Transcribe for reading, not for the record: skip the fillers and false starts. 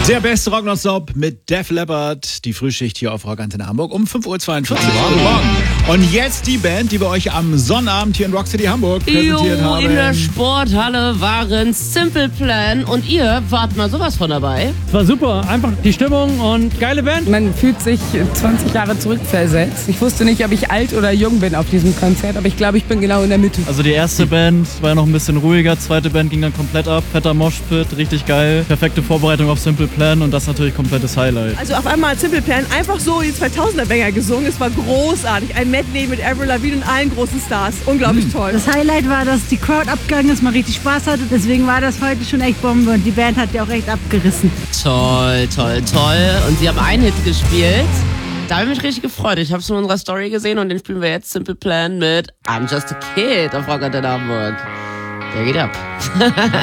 Der beste Rock Nonstop mit Def Leppard. Die Frühschicht hier auf Rock Antenne Hamburg um 5.42 Uhr. Guten Morgen. Und jetzt die Band, die wir euch am Sonnabend hier in Rock City Hamburg präsentiert haben. In der Sporthalle waren Simple Plan und ihr wart mal sowas von dabei. Es war super, einfach die Stimmung und geile Band. Man fühlt sich 20 Jahre zurückversetzt. Ich wusste nicht, ob ich alt oder jung bin auf diesem Konzert, aber ich glaube, ich bin genau in der Mitte. Also die erste Band war noch ein bisschen ruhiger, zweite Band ging dann komplett ab. Fetter Moshpit, richtig geil. Perfekte Vorbereitung auf Simple Plan und das natürlich komplettes Highlight. Also auf einmal hat Simple Plan einfach so die 2000er-Banger gesungen. Es war großartig. Ein Medley mit Avril Lavigne und allen großen Stars. Unglaublich toll. Das Highlight war, dass die Crowd abgegangen ist, man richtig Spaß hatte. Deswegen war das heute schon echt Bombe und die Band hat ja auch echt abgerissen. Toll, toll, toll. Und sie haben einen Hit gespielt. Da habe ich mich richtig gefreut. Ich habe es in unserer Story gesehen und den spielen wir jetzt Simple Plan mit I'm Just a Kid auf Rock Antenne Hamburg. Der geht ab.